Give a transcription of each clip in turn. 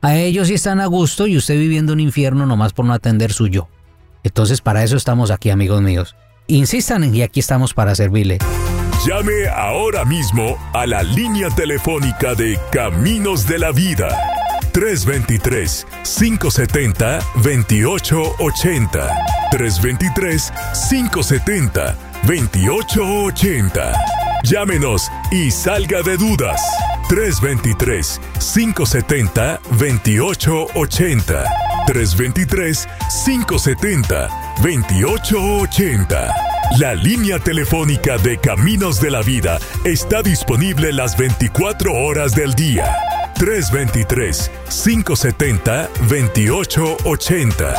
a ellos sí están a gusto y usted viviendo un infierno nomás por no atender su yo. Entonces para eso estamos aquí, amigos míos. Insistan y aquí estamos para servirle. Llame ahora mismo a la línea telefónica de Caminos de la Vida. 323-570-2880. 323-570-2880. Llámenos y salga de dudas. 323-570-2880. 323-570-2880. La línea telefónica de Caminos de la Vida está disponible las 24 horas del día. 323-570-2880.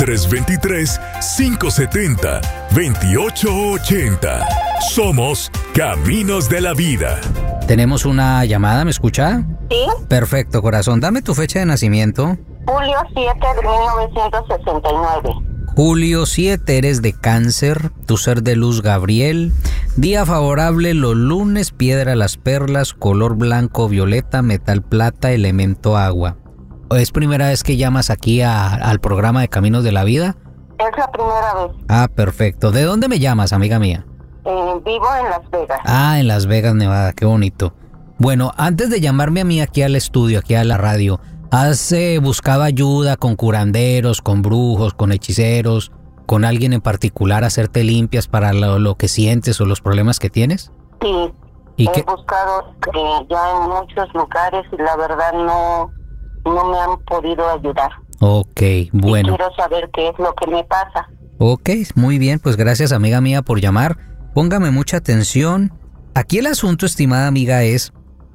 323-570-2880. Somos Caminos de la Vida. Tenemos una llamada, ¿me escucha? Sí. Perfecto, corazón. Dame tu fecha de nacimiento. Julio 7 de 1969. Julio 7, eres de Cáncer, tu ser de luz Gabriel. Día favorable los lunes, piedra las perlas, color blanco violeta, metal plata, elemento agua. ¿Es primera vez que llamas aquí al programa de Caminos de la Vida? Es la primera vez. Ah, perfecto. ¿De dónde me llamas, amiga mía? Vivo en Las Vegas. Ah, en Las Vegas, Nevada, qué bonito. Bueno, antes de llamarme a mí aquí al estudio, aquí a la radio, ¿has buscado ayuda con curanderos, con brujos, con hechiceros, con alguien en particular, hacerte limpias para lo que sientes o los problemas que tienes? Sí, ¿Y he buscado ya en muchos lugares y la verdad no me han podido ayudar. Ok, bueno. Y quiero saber qué es lo que me pasa. Ok, muy bien, pues gracias, amiga mía, por llamar. Póngame mucha atención. Aquí el asunto, estimada amiga, es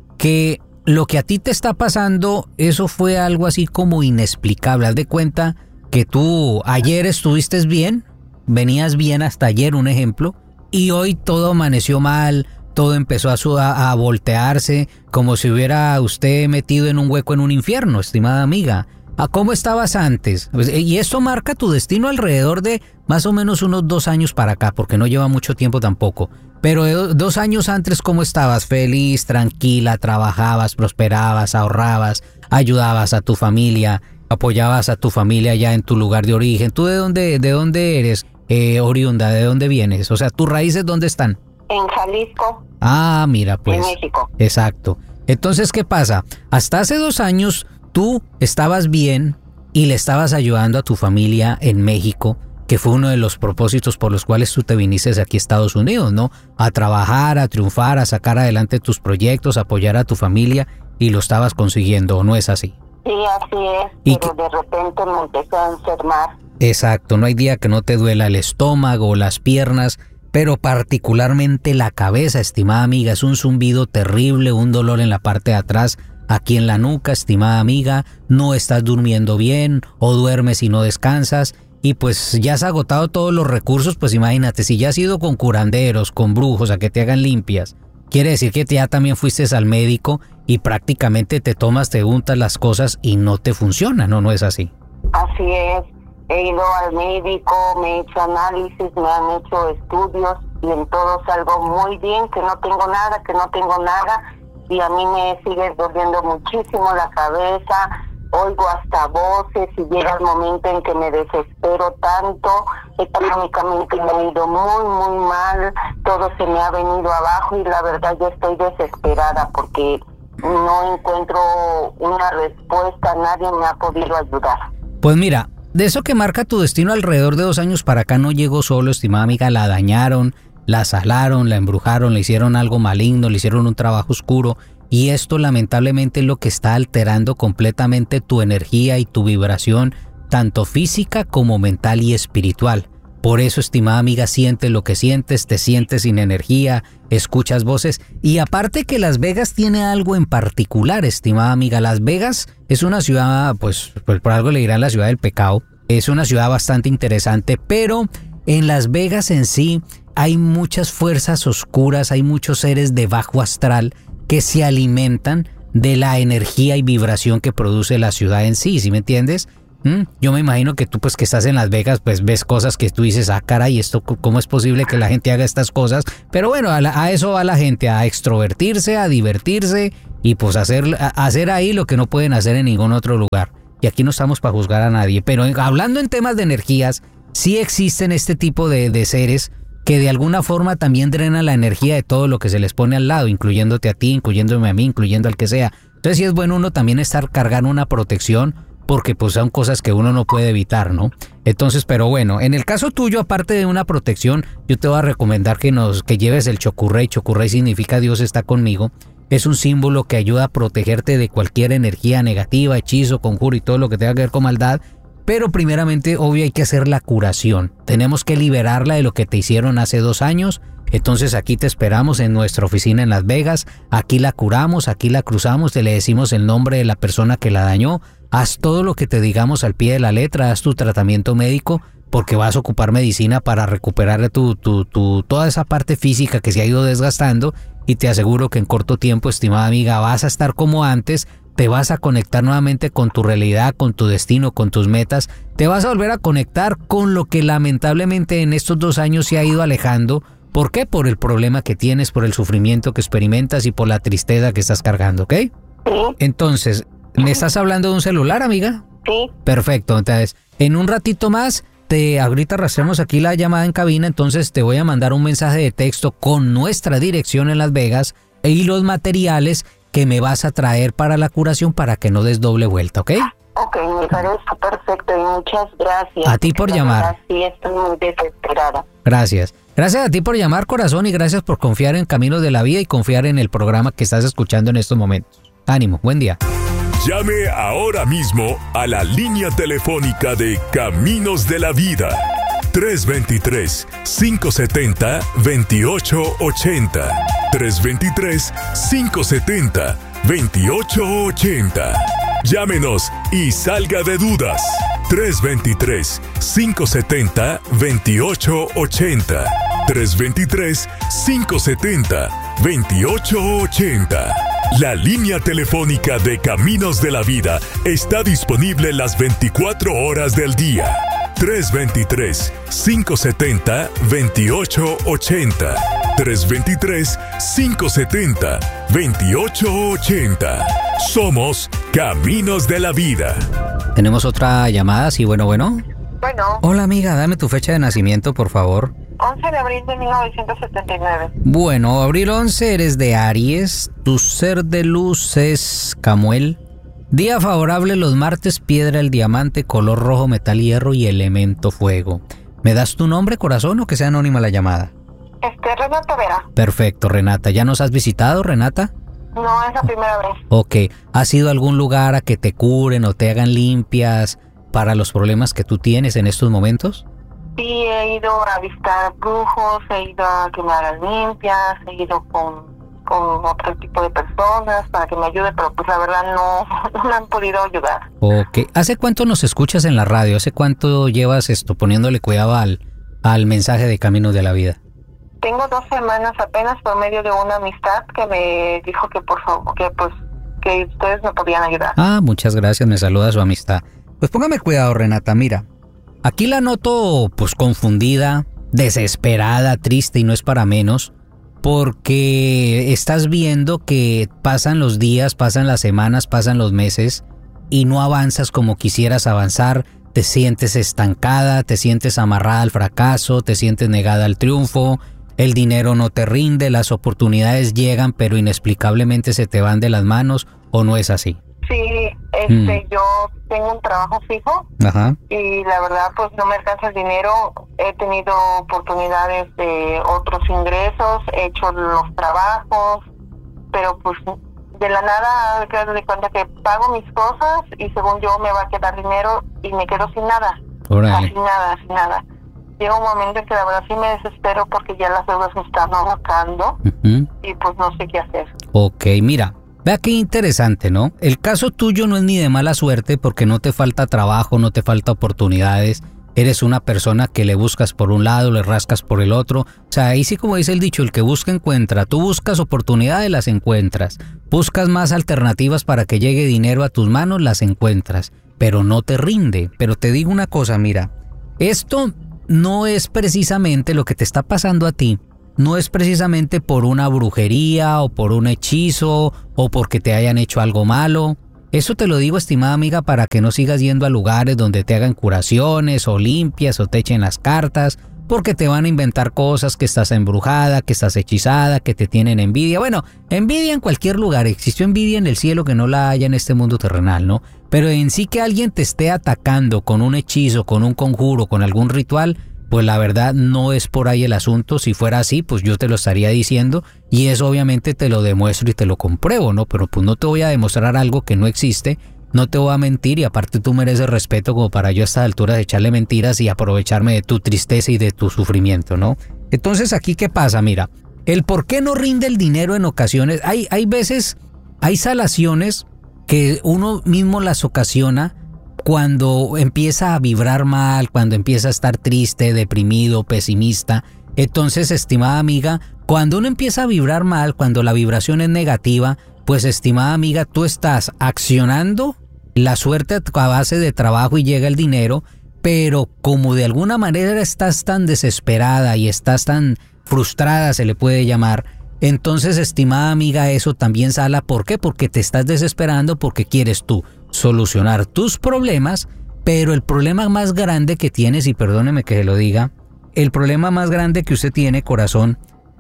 que lo que a ti te está pasando, eso fue algo así como inexplicable. Haz de cuenta que tú ayer estuviste bien, venías bien hasta ayer, un ejemplo, y hoy todo amaneció mal, todo empezó a voltearse, como si hubiera usted metido en un hueco en un infierno, estimada amiga. ¿A cómo estabas antes? Y esto marca tu destino alrededor de más o menos unos 2 años para acá, porque no lleva mucho tiempo tampoco. Pero 2 años antes, ¿cómo estabas? Feliz, tranquila, trabajabas, prosperabas, ahorrabas, ayudabas a tu familia, apoyabas a tu familia ya en tu lugar de origen. ¿Tú de dónde eres oriunda? ¿De dónde vienes? O sea, ¿tus raíces dónde están? En Jalisco. Ah, mira, pues. En México. Exacto. Entonces, ¿qué pasa? Hasta hace 2 años tú estabas bien y le estabas ayudando a tu familia en México, que fue uno de los propósitos por los cuales tú te viniste aquí a Estados Unidos, ¿no? A trabajar, a triunfar, a sacar adelante tus proyectos, a apoyar a tu familia, y lo estabas consiguiendo, ¿o no es así? Sí, así es, pero de repente me empecé a enfermar. Exacto, no hay día que no te duela el estómago o las piernas, pero particularmente la cabeza, estimada amiga, es un zumbido terrible, un dolor en la parte de atrás, aquí en la nuca, estimada amiga, no estás durmiendo bien o duermes y no descansas. Y pues ya has agotado todos los recursos, pues imagínate, si ya has ido con curanderos, con brujos a que te hagan limpias, quiere decir que ya también fuiste al médico y prácticamente te untas las cosas y no te funciona, ¿no? ¿No es así? Así es, he ido al médico, me he hecho análisis, me han hecho estudios y en todo salgo muy bien, que no tengo nada, y a mí me sigue doliendo muchísimo la cabeza. Oigo hasta voces y llega el momento en que me desespero tanto. Económicamente me he ido muy, muy mal. Todo se me ha venido abajo y la verdad yo estoy desesperada porque no encuentro una respuesta. Nadie me ha podido ayudar. Pues mira, de eso que marca tu destino alrededor de 2 años para acá no llegó solo, estimada amiga. La dañaron, la salaron, la embrujaron, le hicieron algo maligno, le hicieron un trabajo oscuro. Y esto lamentablemente es lo que está alterando completamente tu energía y tu vibración, tanto física como mental y espiritual. Por eso, estimada amiga, sientes lo que sientes, te sientes sin energía, escuchas voces. Y aparte que Las Vegas tiene algo en particular, estimada amiga. Las Vegas es una ciudad, pues por algo le dirán la ciudad del pecado. Es una ciudad bastante interesante, pero en Las Vegas en sí hay muchas fuerzas oscuras, hay muchos seres de bajo astral que se alimentan de la energía y vibración que produce la ciudad en sí, ¿sí me entiendes? Yo me imagino que tú pues que estás en Las Vegas pues ves cosas que tú dices, ah caray, esto ¿cómo es posible que la gente haga estas cosas? Pero bueno, a eso va la gente, a extrovertirse, a divertirse y pues hacer ahí lo que no pueden hacer en ningún otro lugar. Y aquí no estamos para juzgar a nadie, pero hablando en temas de energías, sí existen este tipo de seres que de alguna forma también drenan la energía de todo lo que se les pone al lado, incluyéndote a ti, incluyéndome a mí, incluyendo al que sea. Entonces sí es bueno uno también estar cargando una protección, porque pues son cosas que uno no puede evitar, ¿no? Entonces, pero bueno, en el caso tuyo, aparte de una protección, yo te voy a recomendar que lleves el Chokurrey. Chokurrey significa Dios está conmigo. Es un símbolo que ayuda a protegerte de cualquier energía negativa, hechizo, conjuro y todo lo que tenga que ver con maldad. Pero primeramente, obvio, hay que hacer la curación. Tenemos que liberarla de lo que te hicieron hace 2 años. Entonces aquí te esperamos en nuestra oficina en Las Vegas. Aquí la curamos, aquí la cruzamos, te le decimos el nombre de la persona que la dañó. Haz todo lo que te digamos al pie de la letra, haz tu tratamiento médico, porque vas a ocupar medicina para recuperar toda esa parte física que se ha ido desgastando, y te aseguro que en corto tiempo, estimada amiga, vas a estar como antes, te vas a conectar nuevamente con tu realidad, con tu destino, con tus metas, te vas a volver a conectar con lo que lamentablemente en estos 2 años se ha ido alejando. ¿Por qué? Por el problema que tienes, por el sufrimiento que experimentas y por la tristeza que estás cargando, ¿ok? Sí. Entonces, ¿me estás hablando de un celular, amiga? Sí. Perfecto, entonces, en un ratito más, ahorita rastreamos aquí la llamada en cabina, entonces te voy a mandar un mensaje de texto con nuestra dirección en Las Vegas y los materiales que me vas a traer para la curación para que no des doble vuelta, ¿ok? Ok, me parece perfecto y muchas gracias. A ti por llamar. Sí, estoy muy desesperada. Gracias. Gracias a ti por llamar, corazón, y gracias por confiar en Caminos de la Vida y confiar en el programa que estás escuchando en estos momentos. Ánimo, buen día. Llame ahora mismo a la línea telefónica de Caminos de la Vida. 323-570-2880. 323-570-2880. Llámenos y salga de dudas. 323-570-2880. 323-570-2880. La línea telefónica de Caminos de la Vida está disponible las 24 horas del día. 323-570-2880. 323-570-2880. Somos Caminos de la Vida. Tenemos otra llamada, sí, bueno. Bueno. Hola, amiga, dame tu fecha de nacimiento, por favor. 11 de abril de 1979. Bueno, abril 11, eres de Aries. Tu ser de luz es Camuel. Día favorable los martes, piedra el diamante, color rojo, metal hierro y elemento fuego. ¿Me das tu nombre, corazón, o que sea anónima la llamada? Renata Vera. Perfecto, Renata. ¿Ya nos has visitado, Renata? No, es la primera vez. Ok. ¿Has ido a algún lugar a que te curen o te hagan limpias para los problemas que tú tienes en estos momentos? Sí, he ido a visitar brujos, he ido a que me hagan limpias, he ido con otro tipo de personas para que me ayude, pero pues la verdad no me han podido ayudar. Ok. ¿Hace cuánto nos escuchas en la radio? ¿Hace cuánto llevas poniéndole cuidado al mensaje de Caminos de la Vida? Tengo 2 semanas apenas por medio de una amistad que me dijo que por favor, que ustedes me podían ayudar. Ah, muchas gracias, me saluda su amistad. Pues póngame cuidado, Renata, mira. Aquí la noto pues confundida, desesperada, triste y no es para menos, porque estás viendo que pasan los días, pasan las semanas, pasan los meses y no avanzas como quisieras avanzar, te sientes estancada, te sientes amarrada al fracaso, te sientes negada al triunfo, el dinero no te rinde, las oportunidades llegan pero inexplicablemente se te van de las manos, ¿o no es así? Sí, yo tengo un trabajo fijo. Ajá. Y la verdad pues no me alcanza el dinero, he tenido oportunidades de otros ingresos, he hecho los trabajos, pero pues de la nada me doy cuenta que pago mis cosas y según yo me va a quedar dinero y me quedo sin nada. Órale. Sin nada. Llega un momento en que la verdad sí me desespero porque ya las deudas me están ahorcando y pues no sé qué hacer. Ok, mira. Vea qué interesante, ¿no? El caso tuyo no es ni de mala suerte porque no te falta trabajo, no te falta oportunidades. Eres una persona que le buscas por un lado, le rascas por el otro. O sea, ahí sí, como dice el dicho, el que busca encuentra. Tú buscas oportunidades, las encuentras. Buscas más alternativas para que llegue dinero a tus manos, las encuentras. Pero no te rinde. Pero te digo una cosa, mira. Esto no es precisamente lo que te está pasando a ti. no es precisamente por una brujería o por un hechizo o porque te hayan hecho algo malo. Eso te lo digo, estimada amiga, para que no sigas yendo a lugares donde te hagan curaciones o limpias o te echen las cartas, porque te van a inventar cosas, que estás embrujada, que estás hechizada, que te tienen envidia. Bueno, envidia en cualquier lugar. Existió envidia en el cielo que no la haya en este mundo terrenal, ¿no? Pero en sí que alguien te esté atacando con un hechizo, con un conjuro, con algún ritual, pues la verdad no es por ahí el asunto. Si fuera así, pues yo te lo estaría diciendo y eso obviamente te lo demuestro y te lo compruebo, ¿no? Pero pues no te voy a demostrar algo que no existe, no te voy a mentir y aparte tú mereces respeto como para yo a estas alturas echarle mentiras y aprovecharme de tu tristeza y de tu sufrimiento, ¿no? Entonces aquí ¿qué pasa? Mira, el por qué no rinde el dinero en ocasiones, hay veces, hay salaciones que uno mismo las ocasiona cuando empieza a vibrar mal, cuando empieza a estar triste, deprimido, pesimista. Entonces, estimada amiga, cuando uno empieza a vibrar mal, cuando la vibración es negativa, pues estimada amiga, tú estás accionando la suerte a base de trabajo y llega el dinero, pero como de alguna manera estás tan desesperada y estás tan frustrada, se le puede llamar, entonces, estimada amiga, eso también sala. ¿Por qué? Porque te estás desesperando porque quieres tú solucionar tus problemas, pero el problema más grande que tienes, y perdóneme que se lo diga, el problema más grande que usted tiene, corazón,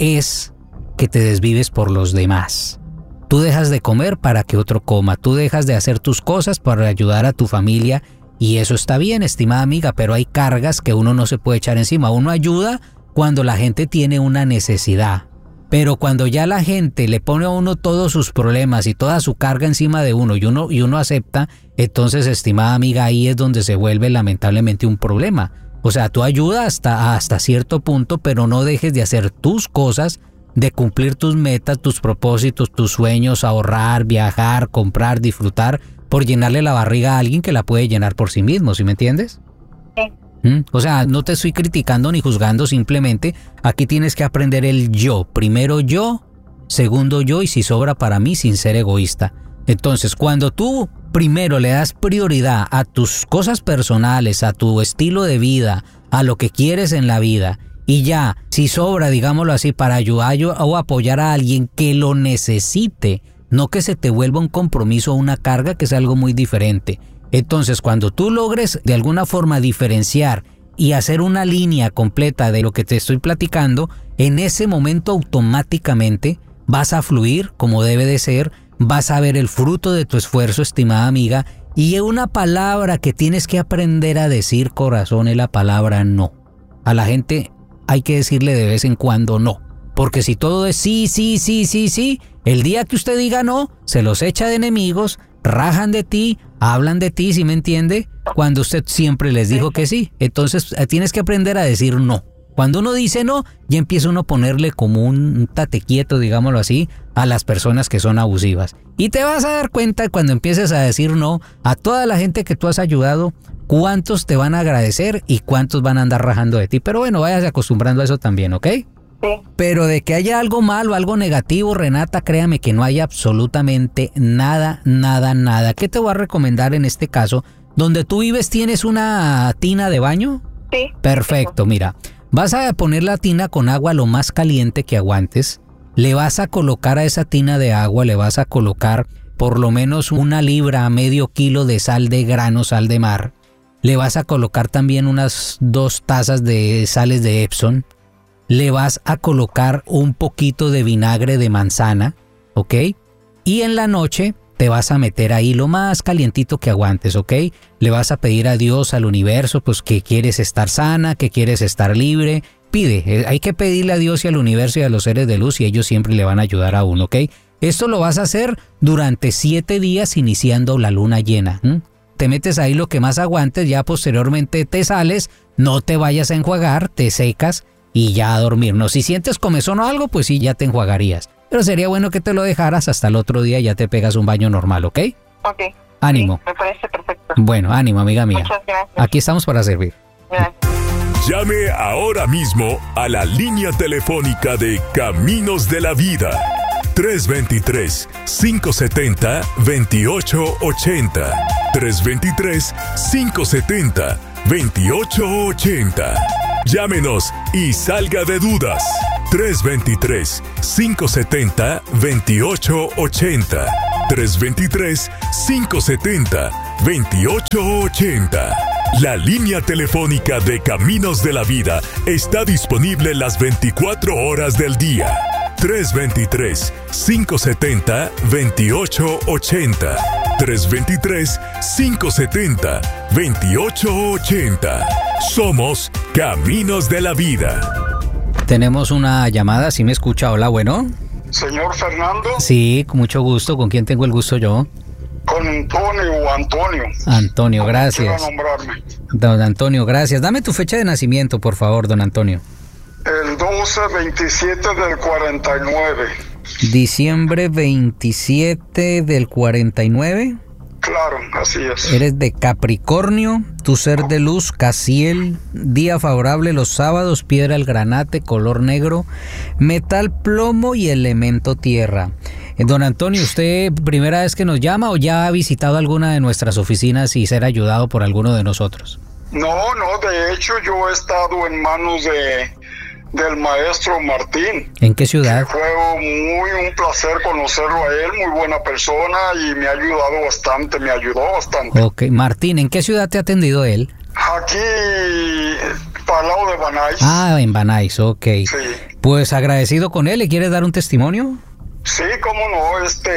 es que te desvives por los demás. Tú dejas de comer para que otro coma, tú dejas de hacer tus cosas para ayudar a tu familia y eso está bien, estimada amiga, pero hay cargas que uno no se puede echar encima. Uno ayuda cuando la gente tiene una necesidad. Pero cuando ya la gente le pone a uno todos sus problemas y toda su carga encima de uno y uno acepta, entonces, estimada amiga, ahí es donde se vuelve lamentablemente un problema. O sea, tú ayudas hasta cierto punto, pero no dejes de hacer tus cosas, de cumplir tus metas, tus propósitos, tus sueños, ahorrar, viajar, comprar, disfrutar, por llenarle la barriga a alguien que la puede llenar por sí mismo, ¿sí me entiendes? Sí. O sea, no te estoy criticando ni juzgando, simplemente aquí tienes que aprender el yo. Primero yo, segundo yo y si sobra para mí sin ser egoísta. Entonces, cuando tú primero le das prioridad a tus cosas personales, a tu estilo de vida, a lo que quieres en la vida y ya, si sobra, digámoslo así, para ayudar o apoyar a alguien que lo necesite, no que se te vuelva un compromiso o una carga, que es algo muy diferente. Entonces, cuando tú logres de alguna forma diferenciar y hacer una línea completa de lo que te estoy platicando, en ese momento automáticamente vas a fluir como debe de ser, vas a ver el fruto de tu esfuerzo, estimada amiga, y una palabra que tienes que aprender a decir, corazón, es la palabra no. A la gente hay que decirle de vez en cuando no, porque si todo es sí, sí, sí, sí, sí, el día que usted diga no, se los echa de enemigos, rajan de ti, hablan de ti, ¿sí me entiende? Cuando usted siempre les dijo que sí. Entonces tienes que aprender a decir no. Cuando uno dice no, ya empieza uno a ponerle como un tate quieto, digámoslo así, a las personas que son abusivas. Y te vas a dar cuenta cuando empieces a decir no a toda la gente que tú has ayudado, cuántos te van a agradecer y cuántos van a andar rajando de ti. Pero bueno, váyase acostumbrando a eso también, ¿ok? Sí. Pero de que haya algo malo, algo negativo, Renata, créame que no hay absolutamente nada, nada, nada. ¿Qué te voy a recomendar en este caso? ¿Donde tú vives tienes una tina de baño? Sí. Perfecto, mira. Vas a poner la tina con agua lo más caliente que aguantes. Le vas a colocar a esa tina de agua, le vas a colocar por lo menos 1 libra a medio kilo de sal de grano, sal de mar. Le vas a colocar también unas 2 tazas de sales de Epsom. Le vas a colocar un poquito de vinagre de manzana, ¿ok? Y en la noche te vas a meter ahí lo más calientito que aguantes, ¿ok? Le vas a pedir a Dios, al universo, pues que quieres estar sana, que quieres estar libre. Pide, hay que pedirle a Dios y al universo y a los seres de luz y ellos siempre le van a ayudar a uno, ¿ok? Esto lo vas a hacer durante 7 días iniciando la luna llena. Te metes ahí lo que más aguantes, ya posteriormente te sales, no te vayas a enjuagar, te secas y ya a dormir. No, si sientes comezón o algo, pues sí, ya te enjuagarías. Pero sería bueno que te lo dejaras hasta el otro día y ya te pegas un baño normal, ¿ok? Ok. Ánimo. Sí, me parece perfecto. Bueno, ánimo, amiga mía. Muchas gracias. Aquí estamos para servir. Gracias. Llame ahora mismo a la línea telefónica de Caminos de la Vida. 323-570-2880. 323-570-2880. Llámenos y salga de dudas. 323-570-2880. 323-570-2880. La línea telefónica de Caminos de la Vida está disponible las 24 horas del día. 323-570-2880. 323-570-2880. Somos Caminos de la Vida. Tenemos una llamada, ¿sí me escucha? Hola, bueno. Señor Fernando. Sí, con mucho gusto. ¿Con quién tengo el gusto yo? Con Antonio. Antonio, gracias. Quiero nombrarme. Don Antonio, gracias. Dame tu fecha de nacimiento, por favor, don Antonio. El 12/27 del 49. Diciembre 27 del 49. Claro, así es. Eres de Capricornio, tu ser de luz, Casiel, día favorable los sábados, piedra el granate, color negro, metal plomo y elemento tierra. Don Antonio, ¿usted primera vez que nos llama o ya ha visitado alguna de nuestras oficinas y ser ayudado por alguno de nosotros? No, de hecho yo he estado en manos del maestro Martín. ¿En qué ciudad? Fue un placer conocerlo a él, muy buena persona y me ayudó bastante. Ok, Martín, ¿en qué ciudad te ha atendido él? Aquí, para el lado de Banais. Ah, en Banais, ok. Sí. Pues agradecido con él, ¿le quieres dar un testimonio? Sí, cómo no,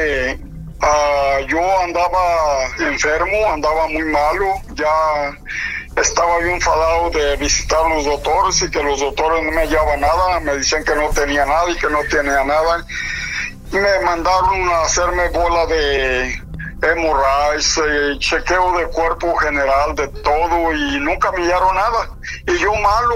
yo andaba enfermo, andaba muy malo, ya estaba bien enfadado de visitar a los doctores y que los doctores no me hallaban nada, me decían que no tenía nada y que no tenía nada. Me mandaron a hacerme bola de hemorragias, chequeo de cuerpo general, de todo, y nunca me hallaron nada. Y yo malo,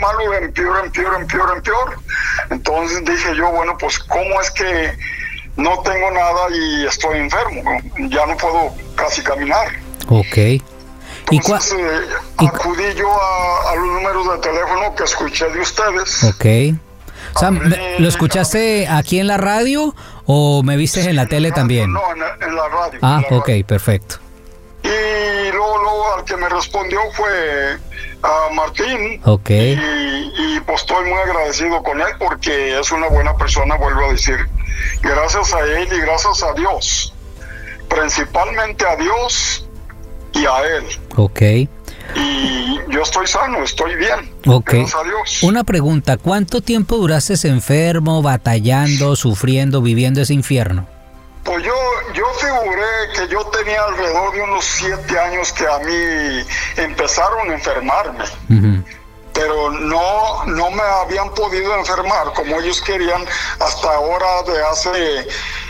empeor. Entonces dije yo, bueno, pues ¿cómo es que no tengo nada y estoy enfermo? Ya no puedo casi caminar. Ok. Entonces acudí yo a los números de teléfono que escuché de ustedes. Ok. O sea, ¿lo escuchaste aquí en la radio o me viste en la tele también? No, en la radio. Ah, ok, radio. Perfecto. Y luego al que me respondió fue a Martín. Ok. Y pues estoy muy agradecido con él porque es una buena persona, vuelvo a decir. Gracias a él y gracias a Dios. Principalmente a Dios y a él. Ok. Y yo estoy sano, estoy bien. Ok. Gracias a Dios. Una pregunta, ¿cuánto tiempo duraste enfermo, batallando, sufriendo, viviendo ese infierno? Pues yo figuré que yo tenía alrededor de unos 7 años que a mí empezaron a enfermarme. Uh-huh. Pero no me habían podido enfermar como ellos querían hasta ahora de hace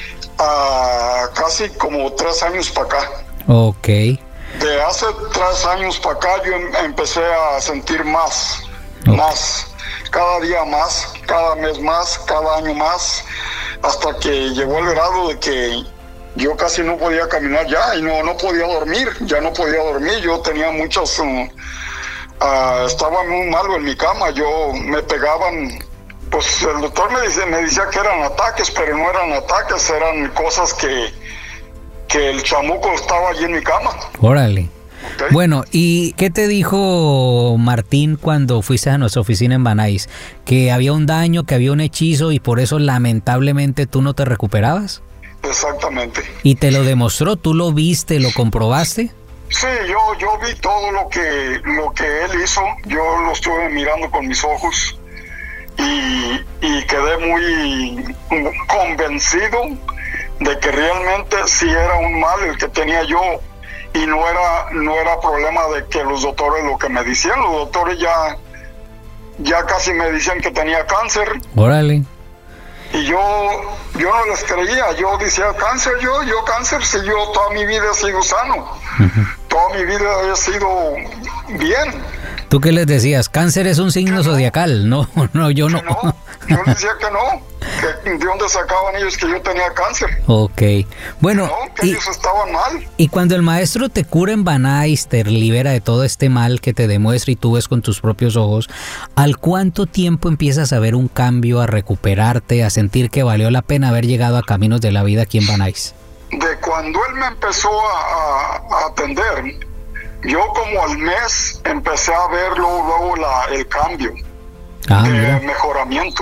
casi como 3 años para acá. Ok. De hace 3 años para acá yo empecé a sentir más, cada día más, cada mes más, cada año más, hasta que llegó el grado de que yo casi no podía caminar ya y no podía dormir, yo tenía muchas, estaba muy malo en mi cama, me pegaban, pues el doctor me decía que eran ataques, pero no eran ataques, eran cosas que el chamuco estaba allí en mi cama. Órale. Okay. Bueno, ¿y qué te dijo Martín cuando fuiste a nuestra oficina en Banais? ¿Que había un daño, que había un hechizo y por eso lamentablemente tú no te recuperabas? Exactamente. ¿Y te lo demostró? ¿Tú lo viste, lo comprobaste? Sí, yo vi todo lo que él hizo, yo lo estuve mirando con mis ojos y quedé muy convencido de que realmente sí era un mal el que tenía yo y no era problema de que los doctores lo que me decían, los doctores ya casi me decían que tenía cáncer. Órale. Y yo no les creía, yo decía cáncer, yo cáncer, si yo toda mi vida he sido sano, toda mi vida he sido bien. ¿Tú qué les decías? Cáncer es un signo zodiacal. No, yo no. Yo les decía que no, que de dónde sacaban ellos que yo tenía cáncer. Ok, bueno. No, que ellos estaban mal. Y cuando el maestro te cura en Banais, te libera de todo este mal que te demuestra y tú ves con tus propios ojos, ¿al cuánto tiempo empiezas a ver un cambio, a recuperarte, a sentir que valió la pena haber llegado a Caminos de la Vida aquí en Banais? De cuando él me empezó a atender, yo como al mes empecé a ver luego el cambio, mira. Mejoramiento.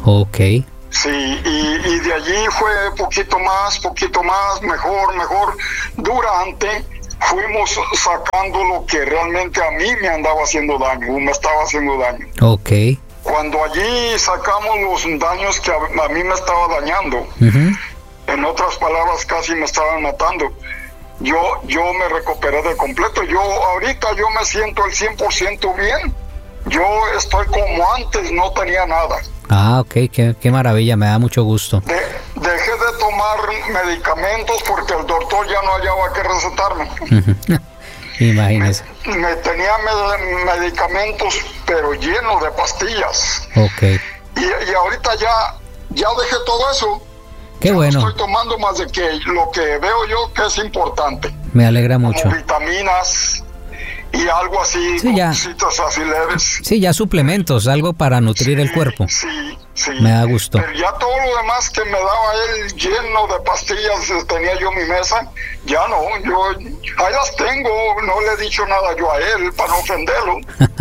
Ok. Sí, y de allí fue poquito más, mejor. Durante fuimos sacando lo que realmente a mí me andaba haciendo daño, me estaba haciendo daño. Ok. Cuando allí sacamos los daños que a mí me estaba dañando, en otras palabras casi me estaban matando, yo me recuperé de completo. Ahorita yo me siento al 100% bien. Yo estoy como antes, no tenía nada. Ah, ok, qué maravilla, me da mucho gusto. Dejé de tomar medicamentos porque el doctor ya no hallaba qué recetarme. Imagínese. Me tenía medicamentos, pero llenos de pastillas. Ok. Y ahorita ya dejé todo eso. Qué bueno. No estoy tomando más de que lo que veo yo que es importante. Me alegra mucho. Como vitaminas y algo así, sí, cositas así leves. Sí, ya suplementos, algo para nutrir el cuerpo. Sí. Me da gusto. Pero ya todo lo demás que me daba él lleno de pastillas, tenía yo en mi mesa, ya no, ahí las tengo, no le he dicho nada yo a él para no ofenderlo.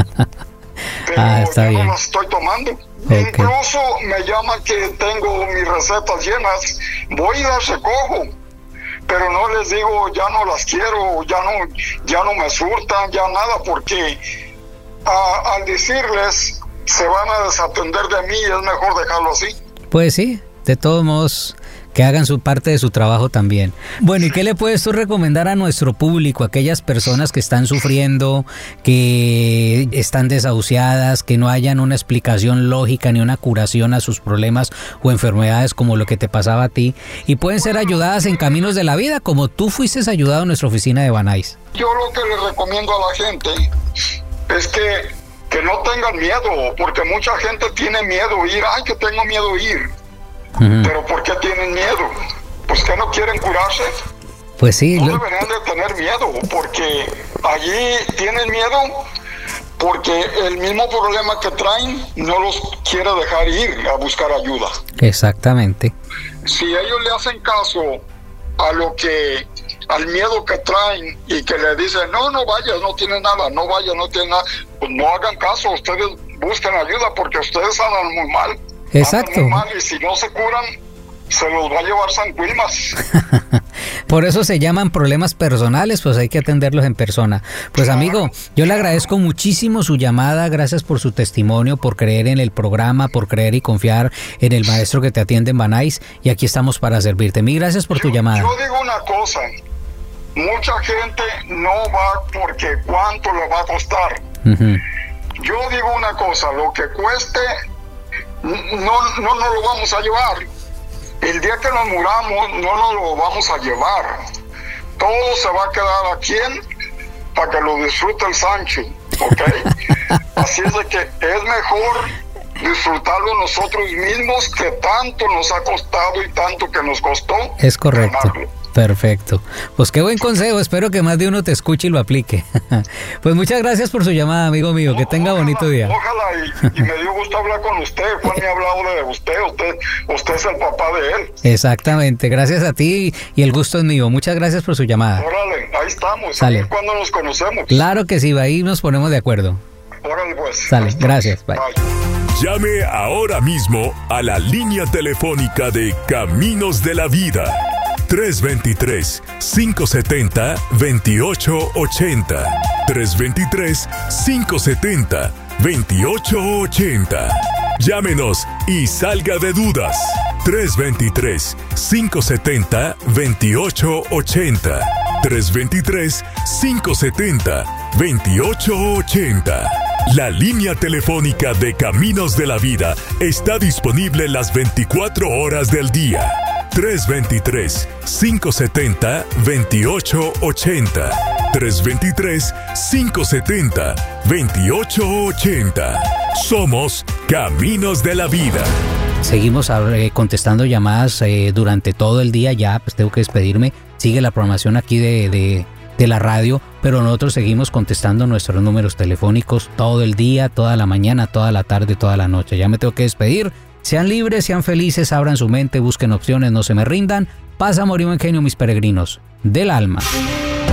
Pero está bien. No las estoy tomando. Okay. Incluso me llaman que tengo mis recetas llenas, voy y las recojo. Pero no les digo, ya no las quiero, ya no me surtan, ya nada, porque al decirles se van a desatender de mí, es mejor dejarlo así. Pues sí, de todos modos, que hagan su parte de su trabajo también. Bueno, ¿y qué le puedes tú recomendar a nuestro público, a aquellas personas que están sufriendo, que están desahuciadas, que no hayan una explicación lógica ni una curación a sus problemas o enfermedades como lo que te pasaba a ti, y pueden ser ayudadas en caminos de la vida como tú fuiste ayudado en nuestra oficina de Banais? Yo lo que le recomiendo a la gente es que no tengan miedo, porque mucha gente tiene miedo ir, que tengo miedo ir. Pero ¿por qué tienen miedo? Pues que no quieren curarse. Pues sí. No deberían de tener miedo, porque allí tienen miedo porque el mismo problema que traen no los quiere dejar ir a buscar ayuda. Exactamente. Si ellos le hacen caso al miedo que traen y que le dicen, no vayas, no tienes nada, no vayas, no tienes nada, pues no hagan caso, ustedes busquen ayuda porque ustedes andan muy mal. Exacto. Muy mal, y si no se curan, se los va a llevar San Quilmas. Por eso se llaman problemas personales, pues hay que atenderlos en persona. Pues amigo, yo le agradezco muchísimo su llamada, gracias por su testimonio, por creer en el programa, por creer y confiar en el maestro que te atiende en Banais, y aquí estamos para servirte. Mil gracias por tu llamada. Yo digo una cosa, mucha gente no va porque cuánto le va a costar. Yo digo una cosa, lo que cueste no nos lo vamos a llevar. El día que nos muramos no nos lo vamos a llevar. Todo se va a quedar aquí para que lo disfrute el Sancho, ¿ok? Así es de que es mejor disfrutarlo nosotros mismos, que tanto nos ha costado y tanto que nos costó. Es correcto. Ganarlo. Perfecto. Pues qué buen consejo, espero que más de uno te escuche y lo aplique. Pues muchas gracias por su llamada, amigo mío, que tenga bonito día. Ojalá, y me dio gusto hablar con usted. Juan me ha hablado de usted es el papá de él. Exactamente, gracias a ti y el gusto es mío. Muchas gracias por su llamada. Órale, ahí estamos. Sale. A ver cuándo nos conocemos. Claro que sí, ahí nos ponemos de acuerdo. Órale pues. Sale, gracias, bye. Llame ahora mismo a la línea telefónica de Caminos de la Vida. 323-570-2880. 323-570-2880. Llámenos y salga de dudas. 323-570-2880. 323-570-2880. La línea telefónica de Caminos de la Vida está disponible las 24 horas del día. 323-570-2880. 323-570-2880. Somos Caminos de la Vida. Seguimos contestando llamadas durante todo el día. Ya pues tengo que despedirme. Sigue la programación aquí de la radio, pero nosotros seguimos contestando nuestros números telefónicos todo el día, toda la mañana, toda la tarde, toda la noche. Ya me tengo que despedir. Sean libres, sean felices, abran su mente, busquen opciones, no se me rindan. Paz, amor y buen genio, mis peregrinos del alma.